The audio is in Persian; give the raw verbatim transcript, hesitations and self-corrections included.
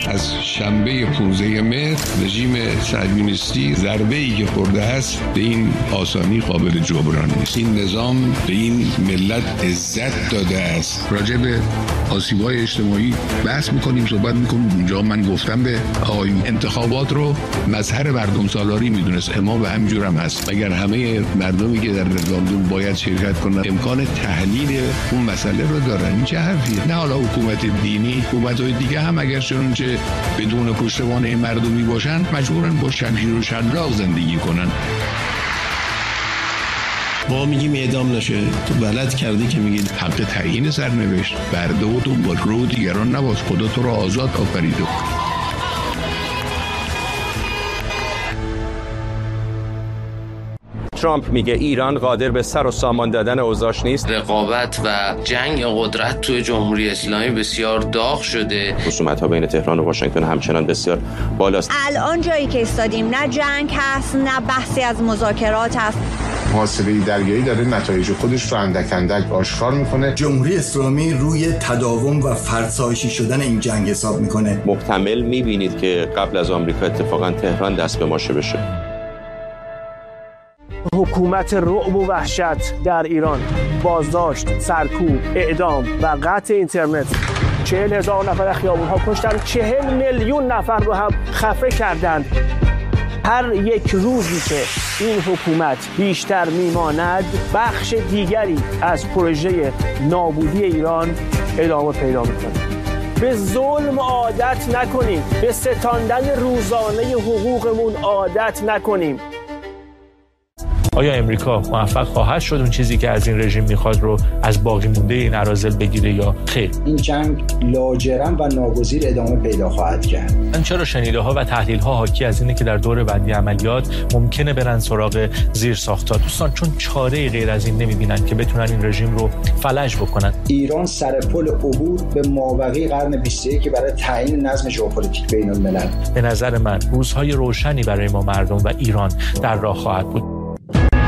از شنبه پانزده مهر رژیم صهیونیستی ضربه‌ای که خورده است به این آسانی قابل جبران نیست. این نظام به این ملت عزت داده است. راجع به آسیب‌های اجتماعی بحث می‌کنیم، صحبت می‌کنیم. اونجا من گفتم به آقایون انتخابات رو مظهر مردم سالاری می‌دونست. امام به همینجور هم هست. اگر همه مردمی که در رفراندوم باید شرکت کنند امکان تحلیل اون مسئله رو دارن، این چه حرفیه؟ نه حالا حکومت دینی، حکومت‌های دیگه هم اگر چنانچه بدون پشتوانه این مردمی باشن مجبورن با شمشیر و شلاق زندگی کنن. ما میگیم اعدام نشه، تو بلد کردی که میگید حق تعیین سرنوشت برده و تو با رو دیگران نباش. خدا تو رو آزاد آفریده. ترامپ میگه ایران قادر به سر و سامان دادن اوضاعش نیست. رقابت و جنگ قدرت توی جمهوری اسلامی بسیار داغ شده. خصومت‌ها بین تهران و واشنگتن همچنان بسیار بالاست. الان جایی که ایستادیم نه جنگ هست نه بحثی از مذاکرات هست. محاصره دریایی داره نتایج خودش رو اندک اندک آشکار میکنه. جمهوری اسلامی روی تداوم و فرسایشی شدن این جنگ حساب میکنه. محتمل میبینید که قبل از آمریکا اتفاقا تهران دست به ماشه بشه. حکومت رعب و وحشت در ایران، بازداشت، سرکوب، اعدام و قطع اینترنت. چهل هزار نفر خیابون‌ها کشتن، چهل میلیون نفر رو هم خفه کردند. هر یک روزی که این حکومت بیشتر میماند بخش دیگری از پروژه نابودی ایران ادامه پیدا میکنه. به ظلم عادت نکنیم، به ستاندن روزانه حقوقمون عادت نکنیم. آیا امریکا موفق خواهد شد اون چیزی که از این رژیم میخواد رو از باقی مونده این اراذل بگیره یا خیر؟ این جنگ لاجرم و ناگزیر ادامه پیدا خواهد کرد. من چرا شنیده ها و تحلیل ها حاکی از اینه که در دور بعدی عملیات ممکنه برن سراغ زیر ساخت‌ها. دوستان چون چاره غیر از این نمیبینن که بتونن این رژیم رو فلج بکنن. ایران سر پل عبور به مابقی قرن بیست و یک برای تعیین نظم ژئوپلیتیک بین الملل. به نظر من روزهای روشنی برای ما مردم و ایران در راه خواهد بود.